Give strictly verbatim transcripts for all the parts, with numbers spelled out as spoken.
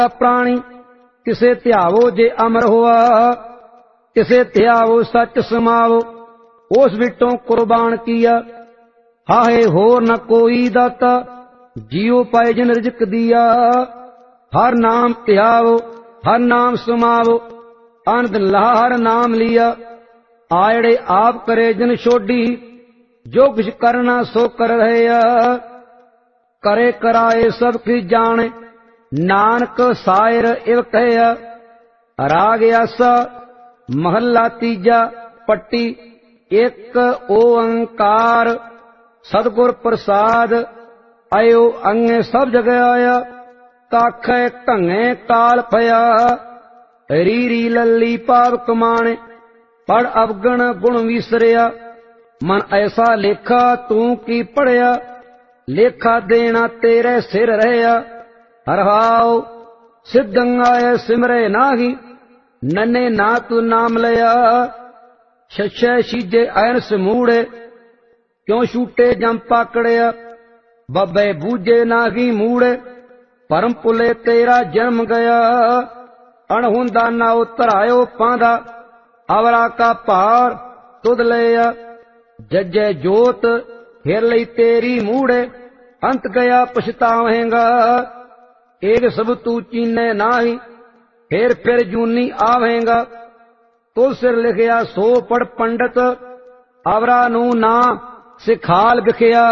प्राणी किसे ध्यावो जे अमर होआ, किसे ध्यावो सच समावो उस विटों कुर्बान किया। हाहे होर न कोई दाता जियो पाए जिन रिजक दिया। हर नाम ध्यावो हर नाम समावो आनंद ला हर नाम लिया। आयड़े आप करे जिन छोड़ी जो कुछ करना सो कर रहे। करे कराए सब की जाने नानक सायर इव कहे। राग आसा महला तीजा पट्टी एक ओंकार सतगुर प्रसाद आयो अंगे सब जगह आया। काखे ढंगे काल पया रीरी लली पाप कमाने पढ़ अवगण गुण विसरिया। मन ऐसा लेखा तू की पढ़िया लेखा देना तेरे सिर रहया। हरहाओ सिद्धंगाय सिमरे नाही नन्हे ना तू नाम लिया। छछे शीजे ऐन समूड़े क्यों छूटे जम पाकड़िया। बब्बे बूझे नागी मूड़े परम पुले तेरा जन्म गया। अणहुंदा ना उतरायो पांदा आवरा का पार तुद लिया। जज्जे जोत फिर लई तेरी मूड़े अंत गया पछतावेगा। एक सब तू चीने नाही फिर फिर जूनी आवेगा। तो सिर लिखिया सो पढ़ पंडित आवरा नू ना सिखाल बिखिया।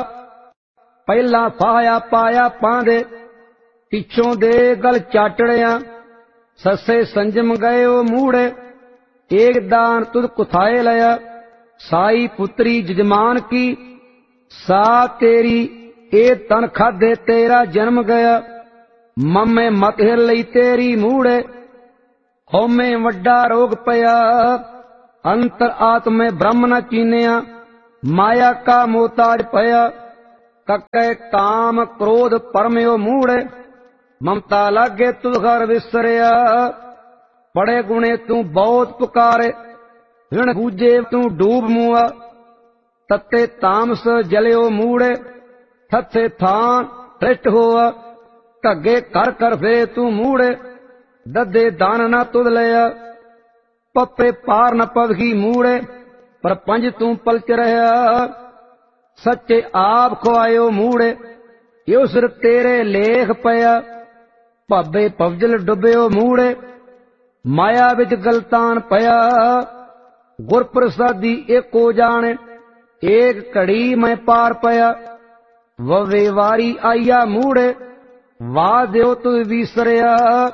पहला फाया पाया पांदे पिछों दे गल चाटड़िया। ससे संजम गयो मूड़े एक दान तुद कुथाए लया। साई पुत्री जजमान की सा तेरी ए तन खादे तेरा जन्म गया। मम्मे मत हिर लई तेरी मूड़े होमे वड्डा रोग पया। अंतर आत्मे ब्रह्म न चीनिया माया का मोताज पया। कके काम क्रोध परमयो मूड़े ममता लागे तुझ घर विसरिया। बड़े गुणे तू बहुत पुकारे ऋण बूझे तू डूब मुआ। तत्ते तामस जलियो मूड़े थथे थान श्रेष्ठ होआ। ढगे कर कर फे तू मूड़े ददे दान न तुद लिया। पप्पे पार न पवगी मूड़े पर पंज तू पलच रहा। सच्चे आप खुआयो मूड़े यो सिर तेरे लेख पया। भाबे पवजल डुबियो मूड़े माया विच गलतान पया। गुर प्रसादी एको जाने एक घड़ी मैं पार पया। ववे वारी आईया मूड़े वाह दियो तू विसरिया।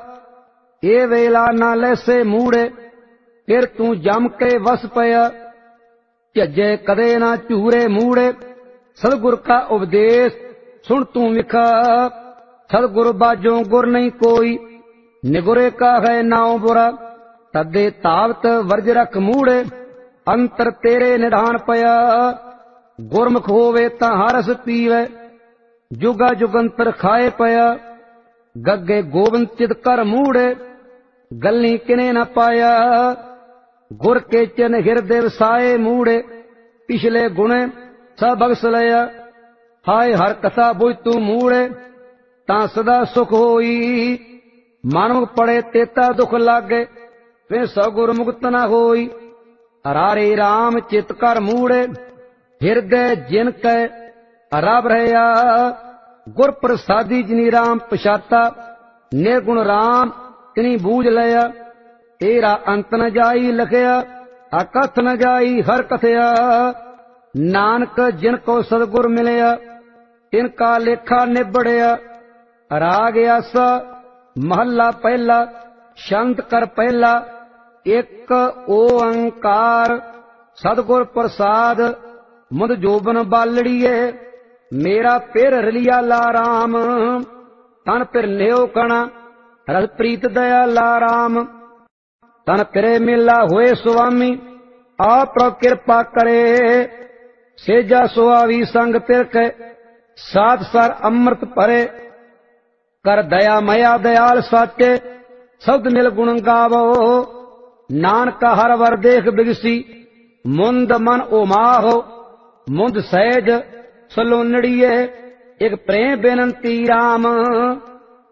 ए वेला ना लैसे मूड़े फिर तू जम के वस पया। झज्जे कदे ना झूरे मूड़े सतगुर का उपदेश सुन तू विखा। सतगुर बाजों गुर नहीं कोई निगुरे का है नाव बुरा। तदे तावत वर्ज रख मूड़े अंतर तेरे निधान पया। गुरमुख होवे ता हरस पीवे जुगा जुगंतर खाए पया। गग्गे गोविंद चित कर मूड़े गल्ली किने न पाया। गुर के चन हृदय वसाए मूड़े पिछले गुणे सब बख्श लया। हाय हर कथा बुझ तू मूड़े ता सदा सुख होई। मानव पड़े तेता दुख लागे वे सगुर मुक्त न होई। हरारे राम चित कर मूड़े हृदय जिन कै रब रहया। गुर प्रसादी जिनी राम पछाता निर्गुण राम तिनी बूझ लिया। तेरा अंत न जाई लखया अकथ न जाई हर कथया। नानक जिन को सतगुर मिलया तिनका लेखा निबड़िया। राग आसा महला पहला शांत कर पहला एक ओंकार सतगुर प्रसाद मुद जोबन बालड़िए। मेरा पिर रलिया ला राम तन पिर लियो कणा रस प्रीत दया ला राम। तन पिरे मिला होए स्वामी आप कृपा करे। सेजा सुहावी संग तिरक सात सर अमृत भरे। कर दया मया दयाल साचे शब्द मिल गुण गावो। नानक हर वर देख बिगसी मुंद मन उमाहो। मुंद सहज सलोनड़िए एक प्रेम बेनंती राम।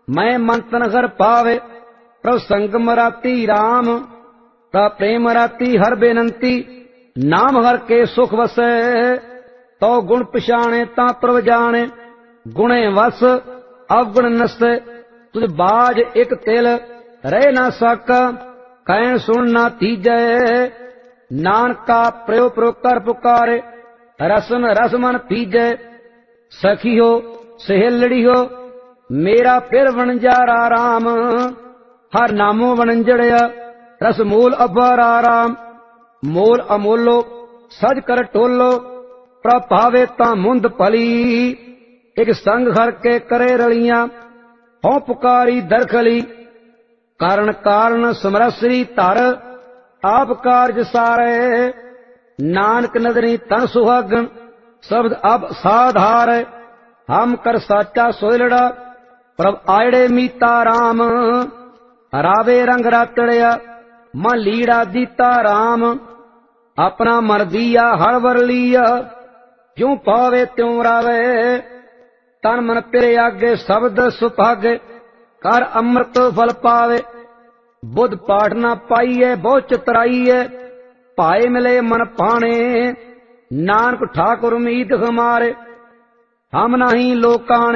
मैं मंतन घर पावे प्रभ संगम राती राम ता प्रेम राती हर बेनंती नाम हर के सुख वसै तो गुण पछाणे ता प्रभ जाने गुणे वस अवगुण नसै तुझ बाज एक तिल रह ना सका कहन सुन ना तीजै नानका प्रयो प्रयो कर पुकारे रसन रस मन पीजै सखी हो सहेलड़ी हो मेरा फिर वणजारा राम हर नामो वणंजड़िया रस मूल अबारा राम मोल अमोलो सज कर टोलो प्रभावे ता मुंद भली एक संग घर के करे रलियां हों पुकारी दरखली कारण कारण समरसरी धर आप कार्य सारे नानक नदरी तन सुहागन शब्द अब साधार हम कर साचा सोयलड़ा प्रभ आयड़े मीता राम रावे रंग रातड़िया मन लीड़ा दीता राम अपना मर दिया हड़वर लिया क्यों पावे त्यों रावे तन मन पिरे आगे शब्द सुभागे कर अमृत फल पावे बुध पाठ ना पाइए बहुत चतराइए पाए मिले मन पाने नानक ठाकुर उम्मीद हमारे हम नहीं लोकाने।